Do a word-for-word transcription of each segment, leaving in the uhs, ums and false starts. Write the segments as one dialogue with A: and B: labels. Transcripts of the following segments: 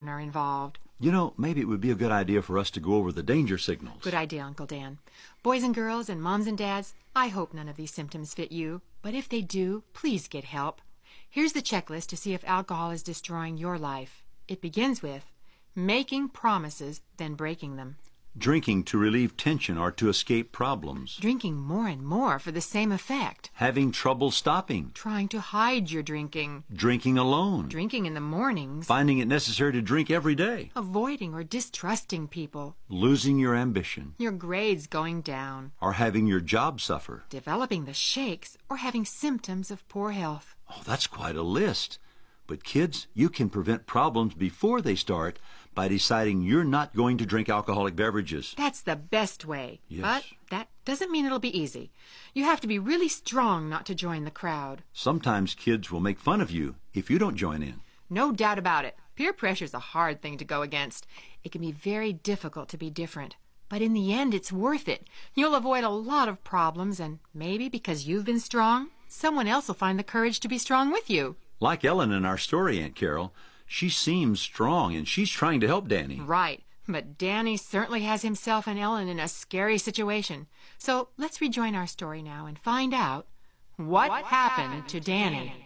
A: are involved.
B: You know, maybe it would be a good idea for us to go over the danger signals.
A: Good idea, Uncle Dan. Boys and girls and moms and dads, I hope none of these symptoms fit you. But if they do, please get help. Here's the checklist to see if alcohol is destroying your life. It begins with making promises, then breaking them.
B: Drinking to relieve tension or to escape problems.
A: Drinking more and more for the same effect.
B: Having trouble stopping.
A: Trying to hide your drinking.
B: Drinking alone.
A: Drinking in the mornings.
B: Finding it necessary to drink every day.
A: Avoiding or distrusting people.
B: Losing your ambition.
A: Your grades going down.
B: Or having your job suffer.
A: Developing the shakes or having symptoms of poor health.
B: Oh, that's quite a list. But kids, you can prevent problems before they start by deciding you're not going to drink alcoholic beverages.
A: That's the best way.
B: Yes.
A: But that doesn't mean it'll be easy. You have to be really strong not to join the crowd.
B: Sometimes kids will make fun of you if you don't join in.
A: No doubt about it. Peer pressure's a hard thing to go against. It can be very difficult to be different. But in the end, it's worth it. You'll avoid a lot of problems, and maybe because you've been strong, someone else will find the courage to be strong with you.
B: Like Ellen in our story, Aunt Carol. She seems strong, and she's trying to help Danny.
A: Right. But Danny certainly has himself and Ellen in a scary situation. So let's rejoin our story now and find out what, what happened, happened to Danny.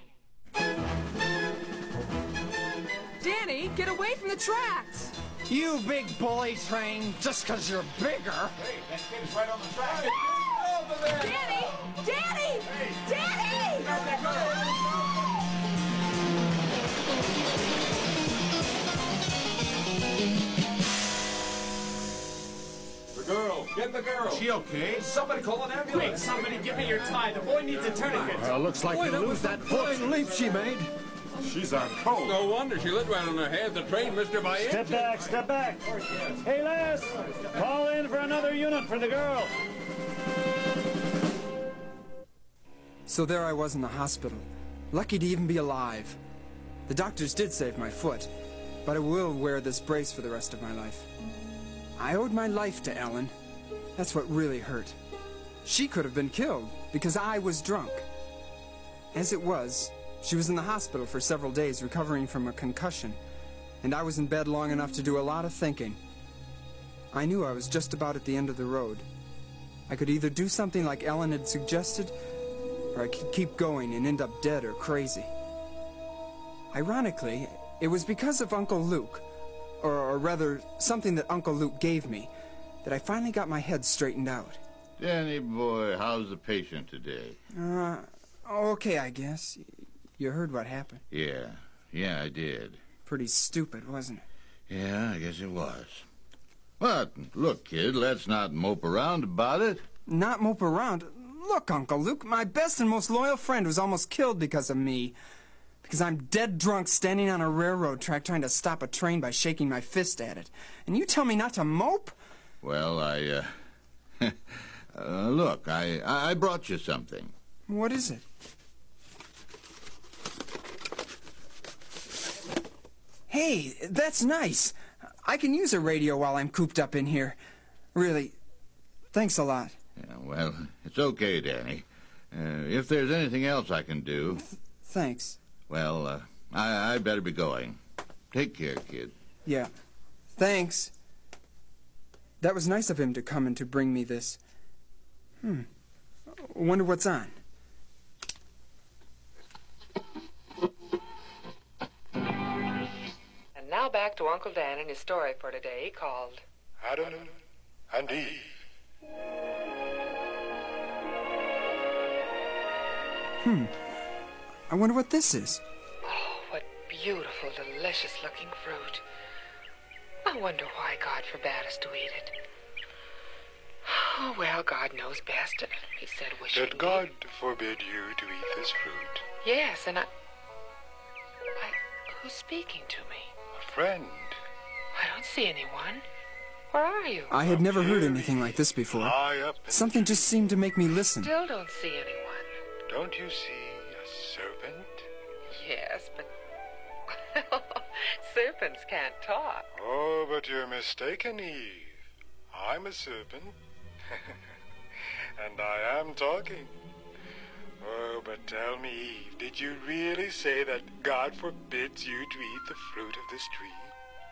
C: Danny, get away from the tracks!
D: You big bully train, just 'cause you're bigger.
E: Hey, that kid's right on the track.
C: Danny! Danny! Hey. Danny!
E: Grab that girl. The girl. Get the girl.
D: Is she okay?
E: Somebody call an ambulance.
F: Quick, somebody give me your tie. The boy needs a tourniquet.
D: Well, looks like you lose that fine leap she made.
E: She's on cold.
G: No wonder she lit right on her head. The train missed her by inches.
F: Step back, step back. Hey, Les, call in for another unit for the girl.
H: So there I was in the hospital, lucky to even be alive. The doctors did save my foot, but I will wear this brace for the rest of my life. I owed my life to Ellen. That's what really hurt. She could have been killed because I was drunk. As it was, she was in the hospital for several days recovering from a concussion, and I was in bed long enough to do a lot of thinking. I knew I was just about at the end of the road. I could either do something like Ellen had suggested, or I could keep going and end up dead or crazy. Ironically, it was because of Uncle Luke, or, or rather, something that Uncle Luke gave me, that I finally got my head straightened out.
I: Danny boy, how's the patient today?
H: Uh, okay, I guess. You heard what happened.
I: Yeah, yeah, I did.
H: Pretty stupid, wasn't it?
I: Yeah, I guess it was. But, look, kid, let's not mope around about it.
H: Not mope around? Look, Uncle Luke, my best and most loyal friend was almost killed because of me. Because I'm dead drunk standing on a railroad track trying to stop a train by shaking my fist at it. And you tell me not to mope?
I: Well, I, uh... uh look, I, I brought you something.
H: What is it? Hey, that's nice. I can use a radio while I'm cooped up in here. Really, thanks a lot.
I: Yeah, well, it's okay, Danny. Uh, if there's anything else I can do...
H: Th thanks.
I: Well, uh, I, I better be going. Take care, kid.
H: Yeah. Thanks. That was nice of him to come and to bring me this. Hmm. Wonder what's on.
A: And now back to Uncle Dan and his story for today called
J: Adam and Eve.
H: Hmm. I wonder what this is.
A: Oh, what beautiful, delicious-looking fruit. I wonder why God forbade us to eat it. Oh, well, God knows best, and he said we shouldn't.
J: Did God forbid you to eat this fruit?
A: Yes, and I... I... Who's speaking to me?
J: A friend.
A: I don't see anyone. Where are you?
H: I had never heard anything like this before.
J: High up in
H: Something just seemed to make me listen.
A: Still don't see anyone.
J: Don't you see a serpent?
A: Yes, but... serpents can't talk.
J: Oh, but you're mistaken, Eve. I'm a serpent. And I am talking. Oh, but tell me, Eve, did you really say that God forbids you to eat the fruit of this tree?